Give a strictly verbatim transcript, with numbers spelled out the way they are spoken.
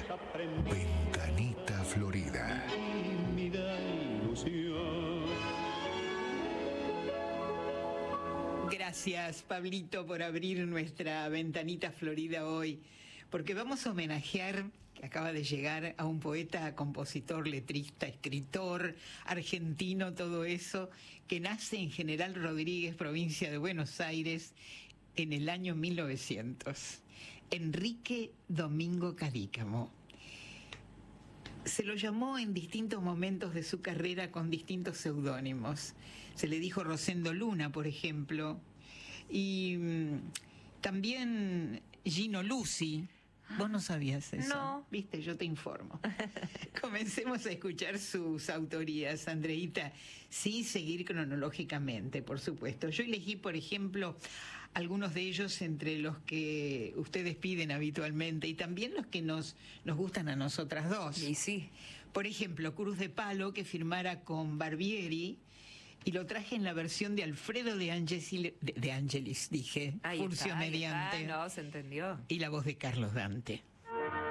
Ventanita Florida. Gracias, Pablito, por abrir nuestra Ventanita Florida hoy, porque vamos a homenajear, que acaba de llegar, a un poeta, compositor, letrista, escritor, argentino, todo eso, que nace en General Rodríguez, provincia de Buenos Aires, en el año mil novecientos. Enrique Domingo Cadícamo. Se lo llamó en distintos momentos de su carrera con distintos seudónimos. Se le dijo Rosendo Luna, por ejemplo, y mmm, también Gino Luci. ¿Vos no sabías eso? No. Viste, yo te informo. Comencemos a escuchar sus autorías, Andreita. Sí, seguir cronológicamente, por supuesto. Yo elegí, por ejemplo, algunos de ellos entre los que ustedes piden habitualmente y también los que nos, nos gustan a nosotras dos. Y sí. Por ejemplo, Cruz de Palo, que firmara con Barbieri, y lo traje en la versión de Alfredo de Angelis, de, de Angelis dije, Ahí Furcio está, ahí mediante. está, no, se entendió. Y la voz de Carlos Dante.